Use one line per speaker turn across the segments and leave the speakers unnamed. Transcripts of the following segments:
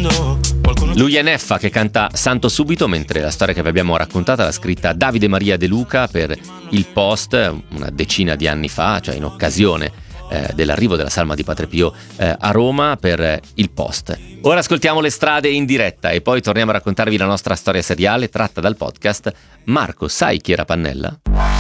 Lui è Neffa che canta Santo Subito, mentre la storia che vi abbiamo raccontata l'ha scritta Davide Maria De Luca per Il Post una decina di anni fa, cioè in occasione dell'arrivo della salma di Padre Pio a Roma per Il Post. Ora ascoltiamo Le Strade in diretta e poi torniamo a raccontarvi la nostra storia seriale tratta dal podcast Marco, sai chi era Pannella?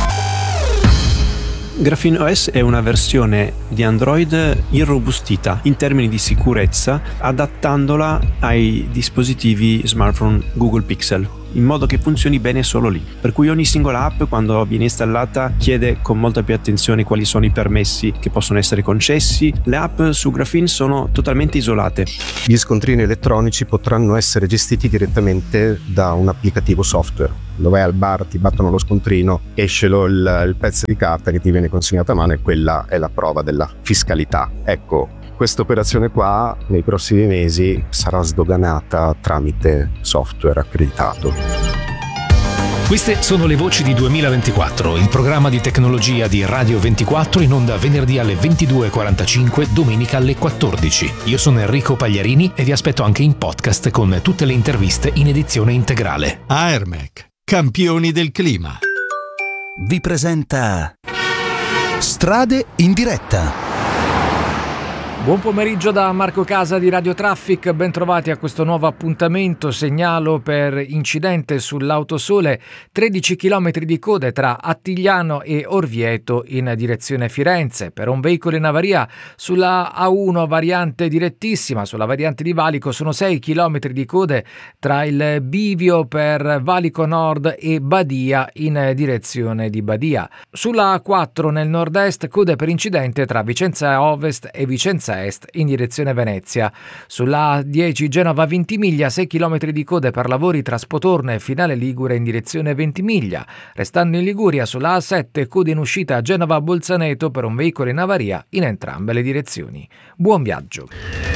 Graphene OS è una versione di Android irrobustita in termini di sicurezza, adattandola ai dispositivi smartphone Google Pixel, in modo che funzioni bene solo lì. Per cui ogni singola app, quando viene installata, chiede con molta più attenzione quali sono i permessi che possono essere concessi. Le app su Graphene sono totalmente isolate.
Gli scontrini elettronici potranno essere gestiti direttamente da un applicativo software. Lo vai al bar, ti battono lo scontrino, esce il pezzo di carta che ti viene consegnato a mano e quella è la prova della fiscalità. Ecco, questa operazione qua nei prossimi mesi sarà sdoganata tramite software accreditato.
Queste sono le voci di 2024, il programma di tecnologia di Radio 24 in onda venerdì alle 22.45, domenica alle 14. Io sono Enrico Pagliarini e vi aspetto anche in podcast con tutte le interviste in edizione integrale.
Aermec, campioni del clima,
vi presenta Strade in diretta.
Buon pomeriggio da Marco Casa di Radio Traffic, ben trovati a questo nuovo appuntamento. Segnalo per incidente sull'Autosole 13 km di code tra Attigliano e Orvieto in direzione Firenze. Per un veicolo in avaria sulla A1 variante direttissima, sulla variante di Valico sono 6 km di code tra il bivio per Valico Nord e Badia in direzione di Badia. Sulla A4 nel nord-est code per incidente tra Vicenza Ovest e Vicenza Est in direzione Venezia. Sulla A10 Genova-Ventimiglia 6 km di code per lavori tra Spotorno e Finale Ligure in direzione Ventimiglia. Restando in Liguria sulla A7 code in uscita Genova-Bolzaneto per un veicolo in avaria in entrambe le direzioni. Buon viaggio.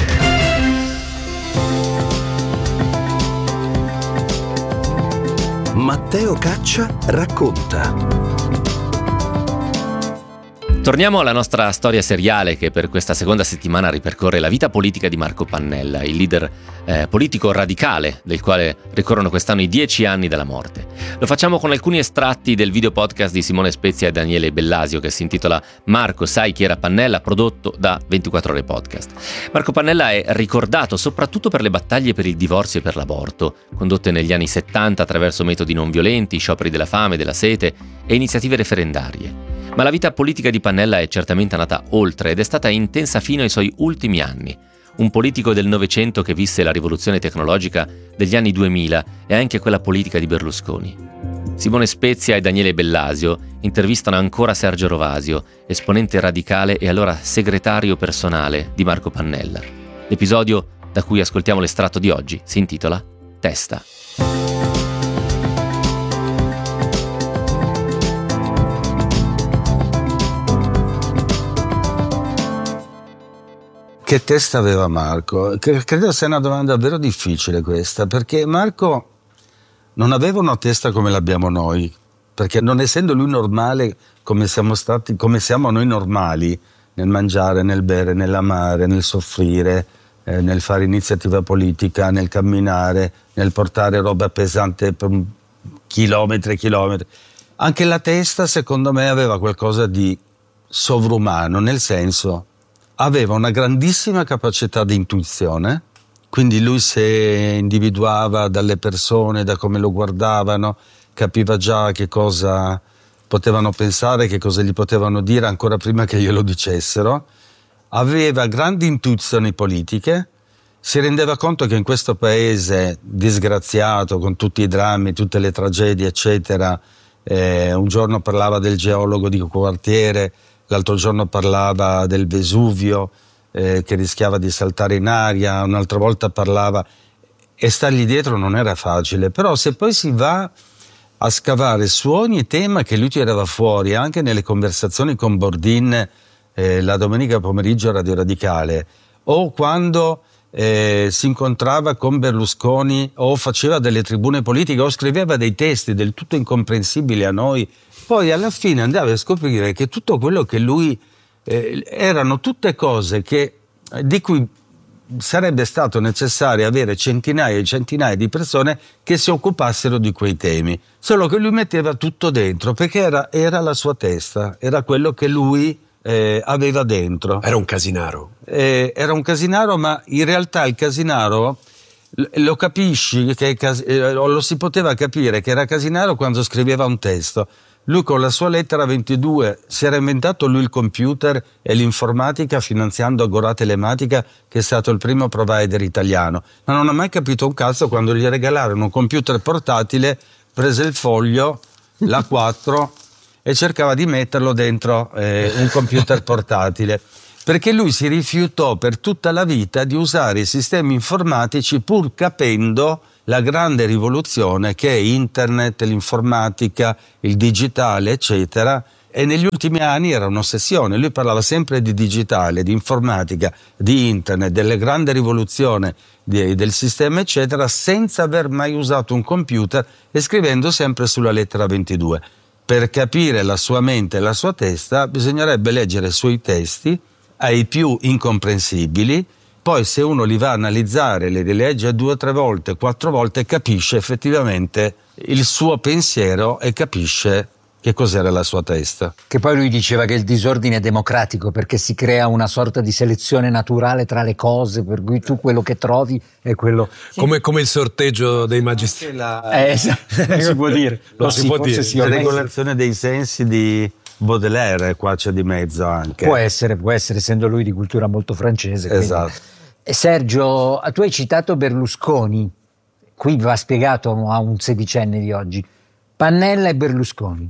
Matteo Caccia racconta.
Torniamo alla nostra storia seriale che per questa seconda settimana ripercorre la vita politica di Marco Pannella, il leader politico radicale del quale ricorrono quest'anno i 10 anni dalla morte. Lo facciamo con alcuni estratti del video podcast di Simone Spezia e Daniele Bellasio che si intitola Marco, sai chi era Pannella, prodotto da 24 Ore Podcast. Marco Pannella è ricordato soprattutto per le battaglie per il divorzio e per l'aborto, condotte negli anni 70 attraverso metodi non violenti, scioperi della fame, della sete e iniziative referendarie. Ma la vita politica di Pannella è certamente andata oltre ed è stata intensa fino ai suoi ultimi anni. Un politico del Novecento che visse la rivoluzione tecnologica degli anni 2000 e anche quella politica di Berlusconi. Simone Spezia e Daniele Bellasio intervistano ancora Sergio Rovasio, esponente radicale e allora segretario personale di Marco Pannella. L'episodio da cui ascoltiamo l'estratto di oggi si intitola Testa.
Che testa aveva Marco? Credo sia una domanda davvero difficile questa, perché Marco non aveva una testa come l'abbiamo noi, perché non essendo lui normale come siamo noi normali, nel mangiare, nel bere, nell'amare, nel soffrire, nel fare iniziativa politica, nel camminare, nel portare roba pesante per chilometri e chilometri. Anche la testa, secondo me, aveva qualcosa di sovrumano, nel senso aveva una grandissima capacità di intuizione, quindi lui se individuava dalle persone, da come lo guardavano, capiva già che cosa potevano pensare, che cosa gli potevano dire ancora prima che glielo dicessero. Aveva grandi intuizioni politiche, si rendeva conto che in questo paese disgraziato, con tutti i drammi, tutte le tragedie, eccetera, un giorno parlava del geologo di quartiere, l'altro giorno parlava del Vesuvio che rischiava di saltare in aria, un'altra volta parlava, e stargli dietro non era facile. Però se poi si va a scavare su ogni tema che lui tirava fuori, anche nelle conversazioni con Bordin la domenica pomeriggio a Radio Radicale, o quando si incontrava con Berlusconi o faceva delle tribune politiche o scriveva dei testi del tutto incomprensibili a noi, poi alla fine andava a scoprire che tutto quello che lui erano tutte cose di cui sarebbe stato necessario avere centinaia e centinaia di persone che si occupassero di quei temi, solo che lui metteva tutto dentro perché era la sua testa, era quello che lui aveva dentro.
Era un casinaro.
Era un casinaro, ma in realtà il casinaro lo capisci, lo si poteva capire che era casinaro quando scriveva un testo. Lui con la sua lettera 22 si era inventato lui il computer e l'informatica finanziando Agora Telematica, che è stato il primo provider italiano, ma non ha mai capito un cazzo. Quando gli regalarono un computer portatile, prese il foglio, l'A4 e cercava di metterlo dentro un computer portatile, perché lui si rifiutò per tutta la vita di usare i sistemi informatici, pur capendo la grande rivoluzione che è internet, l'informatica, il digitale, eccetera. E negli ultimi anni era un'ossessione. Lui parlava sempre di digitale, di informatica, di internet, delle grandi rivoluzioni del sistema, eccetera, senza aver mai usato un computer e scrivendo sempre sulla lettera 22. Per capire la sua mente e la sua testa bisognerebbe leggere i suoi testi, ai più incomprensibili. Poi se uno li va a analizzare, li rilegge 2 o 3 volte, 4 volte, capisce effettivamente il suo pensiero e capisce che cos'era la sua testa.
Che poi lui diceva che il disordine è democratico perché si crea una sorta di selezione naturale tra le cose, per cui tu quello che trovi è quello...
Come il sorteggio dei magistrati.
Si può dire.
Non si può dire.
La regolazione dei sensi di Baudelaire qua c'è di mezzo anche.
Può essere, essendo lui di cultura molto francese.
Esatto.
Quindi. Sergio, tu hai citato Berlusconi, qui va spiegato a un sedicenne di oggi. Pannella e Berlusconi.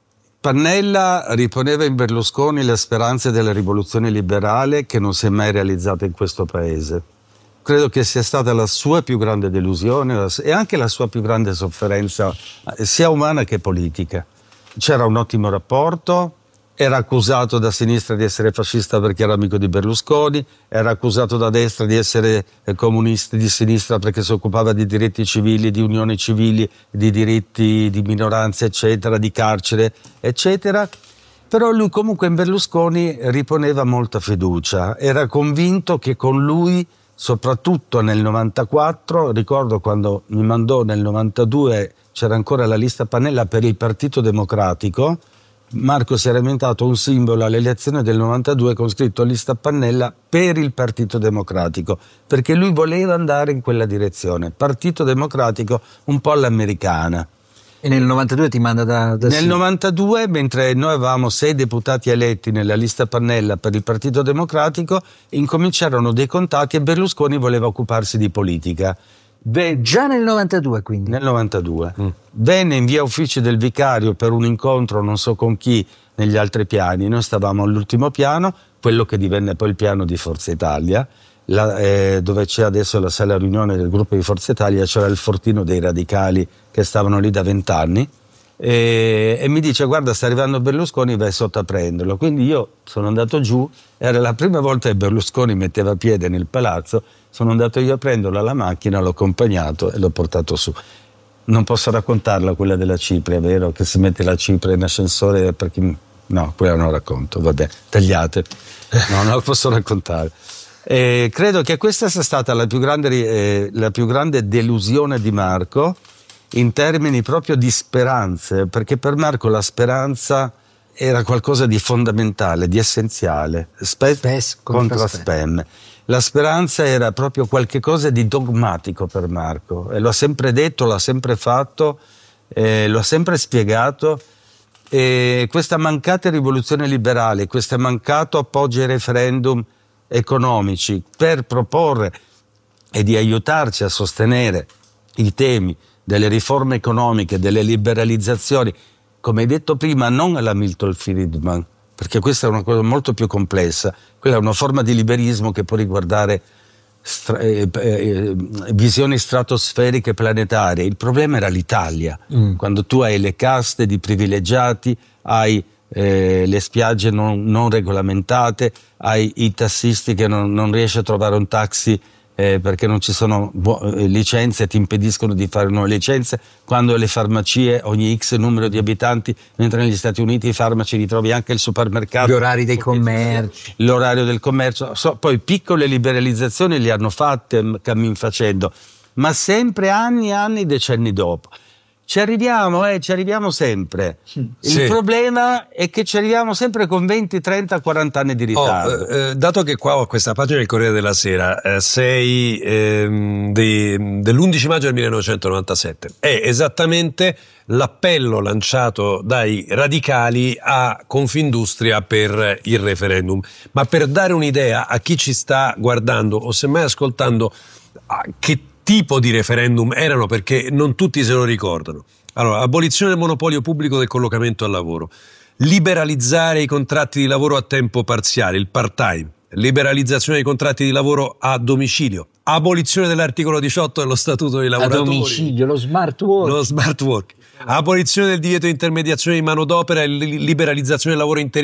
Pannella riponeva in Berlusconi le speranze della rivoluzione liberale che non si è mai realizzata in questo paese. Credo che sia stata la sua più grande delusione e anche la sua più grande sofferenza, sia umana che politica. C'era un ottimo rapporto, era accusato da sinistra di essere fascista perché era amico di Berlusconi, era accusato da destra di essere comunista di sinistra perché si occupava di diritti civili, di unioni civili, di diritti di minoranze, eccetera, di carcere, eccetera. Però lui comunque in Berlusconi riponeva molta fiducia, era convinto che con lui, soprattutto nel 94, ricordo quando mi mandò nel 92, c'era ancora la lista Pannella per il Partito Democratico, Marco si era inventato un simbolo alle elezioni del 92 con scritto lista Pannella per il Partito Democratico, perché lui voleva andare in quella direzione, Partito Democratico un po' all'americana.
E nel 92 ti manda da
Nel 92, mentre noi avevamo 6 deputati eletti nella lista Pannella per il Partito Democratico, incominciarono dei contatti e Berlusconi voleva occuparsi di politica.
Già nel 92 quindi?
Nel 92. Venne in via Uffici del Vicario per un incontro non so con chi negli altri piani. Noi stavamo all'ultimo piano, quello che divenne poi il piano di Forza Italia, dove c'è adesso la sala riunione del gruppo di Forza Italia. C'era il fortino dei radicali che stavano lì da 20 anni e mi dice: guarda, sta arrivando Berlusconi, vai sotto a prenderlo. Quindi io sono andato giù, era la prima volta che Berlusconi metteva piede nel palazzo. Sono andato io a prenderlo alla macchina, l'ho accompagnato e l'ho portato su. Non posso raccontarla quella della cipria, vero? Che si mette la cipria in ascensore perché... No, quella non racconto, vabbè, tagliate. No, non la posso raccontare. Credo che questa sia stata la più grande delusione di Marco in termini proprio di speranze, perché per Marco la speranza era qualcosa di fondamentale, di essenziale. Spes contro spam. La speranza era proprio qualche cosa di dogmatico per Marco e lo ha sempre detto, l'ha sempre fatto, lo ha sempre spiegato. E questa mancata rivoluzione liberale, questo mancato appoggio ai referendum economici per proporre e di aiutarci a sostenere i temi delle riforme economiche, delle liberalizzazioni, come hai detto prima, non alla Milton Friedman, perché questa è una cosa molto più complessa. Quella è una forma di liberismo che può riguardare visioni stratosferiche planetarie. Il problema era l'Italia, quando tu hai le caste di privilegiati, hai le spiagge non regolamentate, hai i tassisti che non riesci a trovare un taxi perché non ci sono licenze, ti impediscono di fare nuove licenze, quando le farmacie ogni X numero di abitanti, mentre negli Stati Uniti i farmaci li trovi anche al supermercato.
Gli orari dei commerci.
L'orario del commercio, poi piccole liberalizzazioni le hanno fatte cammin facendo, ma sempre anni, decenni dopo. Ci arriviamo sempre. Il problema è che ci arriviamo sempre con 20, 30, 40 anni di ritardo.
Dato che qua ho questa pagina del Corriere della Sera, sei dell'11 maggio del 1997, è esattamente l'appello lanciato dai radicali a Confindustria per il referendum. Ma per dare un'idea a chi ci sta guardando o semmai ascoltando, che tipo di referendum erano, perché non tutti se lo ricordano. Allora, abolizione del monopolio pubblico del collocamento al lavoro, liberalizzare i contratti di lavoro a tempo parziale, il part-time, liberalizzazione dei contratti di lavoro a domicilio, abolizione dell'articolo 18 dello Statuto dei lavoratori.
A domicilio, lo smart work.
Abolizione del divieto di intermediazione di manodopera e liberalizzazione del lavoro